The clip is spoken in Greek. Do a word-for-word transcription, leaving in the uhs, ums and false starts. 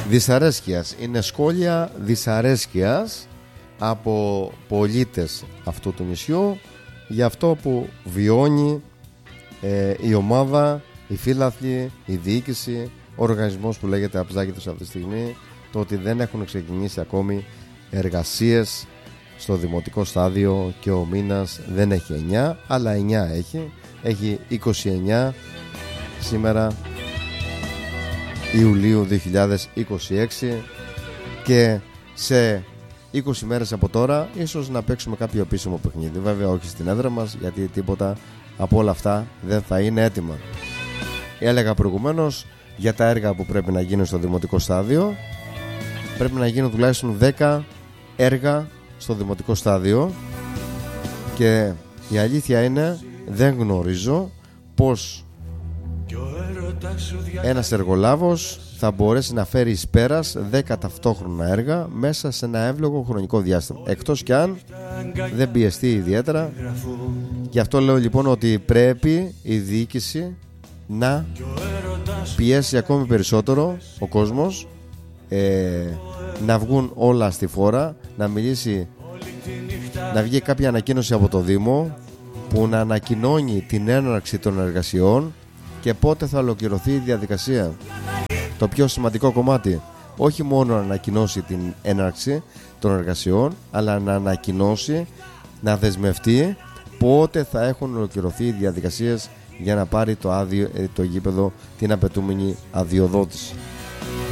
δυσαρέσκειας. Είναι σχόλια δυσαρέσκειας από πολίτες αυτού του νησιού για αυτό που βιώνει ε, η ομάδα, οι φίλαθλοι, η διοίκηση, ο οργανισμός που λέγεται Αψάκητος αυτή τη στιγμή, το ότι δεν έχουν ξεκινήσει ακόμη εργασίες στο δημοτικό στάδιο και ο μήνας δεν έχει εννιά, αλλά εννιά έχει. Έχει είκοσι εννιά σήμερα Ιουλίου δύο χιλιάδες είκοσι έξι και σε είκοσι μέρες από τώρα ίσως να παίξουμε κάποιο επίσημο παιχνίδι. Βέβαια όχι στην έδρα μας, γιατί τίποτα από όλα αυτά δεν θα είναι έτοιμα. Έλεγα προηγουμένως για τα έργα που πρέπει να γίνουν στο δημοτικό στάδιο. Πρέπει να γίνουν τουλάχιστον δέκα έργα στο δημοτικό στάδιο και η αλήθεια είναι δεν γνωρίζω πως ένας εργολάβος θα μπορέσει να φέρει εις πέρας δέκα ταυτόχρονα έργα μέσα σε ένα εύλογο χρονικό διάστημα, εκτός κι αν δεν πιεστεί ιδιαίτερα. Γι' αυτό λέω λοιπόν ότι πρέπει η διοίκηση να πιέσει ακόμη περισσότερο ο κόσμος, ε, να βγουν όλα στη φόρα, να μιλήσει, να βγει κάποια ανακοίνωση από το Δήμο που να ανακοινώνει την έναρξη των εργασιών και πότε θα ολοκληρωθεί η διαδικασία. Το πιο σημαντικό κομμάτι, όχι μόνο να ανακοινώσει την έναρξη των εργασιών, αλλά να ανακοινώσει, να δεσμευτεί πότε θα έχουν ολοκληρωθεί οι διαδικασίες για να πάρει το, άδειο, το γήπεδο την απαιτούμενη αδειοδότηση.